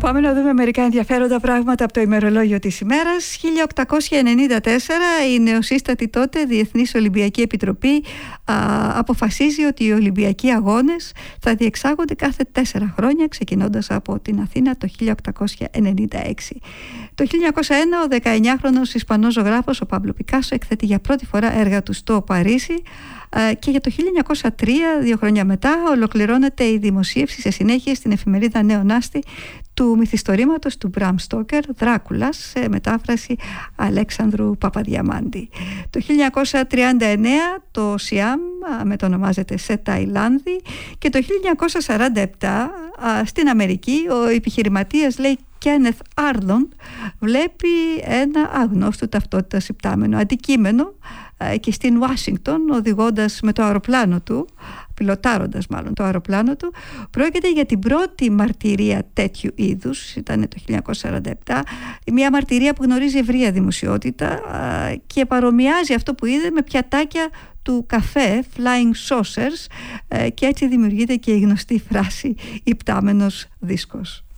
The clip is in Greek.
Πάμε να δούμε μερικά ενδιαφέροντα πράγματα από το ημερολόγιο της ημέρας. 1894 η νεοσύστατη τότε Διεθνής Ολυμπιακή Επιτροπή αποφασίζει ότι οι Ολυμπιακοί Αγώνες θα διεξάγονται κάθε 4 χρόνια, ξεκινώντας από την Αθήνα το 1896. Το 1901 ο 19χρονος Ισπανός ζωγράφος ο Παμπλο Πικάσο εκθέτει για πρώτη φορά έργα του στο Παρίσι. Και για το 1903, 2 χρόνια μετά, ολοκληρώνεται η δημοσίευση σε συνέχεια στην εφημερίδα Νέον Άστη του μυθιστορήματος του Μπραμ Στόκερ, Δράκουλας, σε μετάφραση Αλέξανδρου Παπαδιαμάντη. Το 1939 το Σιάμ μετονομάζεται σε Ταϊλάνδη και το 1947 στην Αμερική ο επιχειρηματίας Κένεθ Άρλοντ βλέπει ένα αγνώστου ταυτότητας υπτάμενο αντικείμενο και στην Ουάσιγκτον, οδηγώντας με το αεροπλάνο του, πιλοτάροντας μάλλον το αεροπλάνο του. Πρόκειται για την πρώτη μαρτυρία τέτοιου είδους, ήταν το 1947, μια μαρτυρία που γνωρίζει ευρεία δημοσιότητα και παρομοιάζει αυτό που είδε με πιατάκια του καφέ, flying saucers, και έτσι δημιουργείται και η γνωστή φράση «υπτάμενος δίσκος».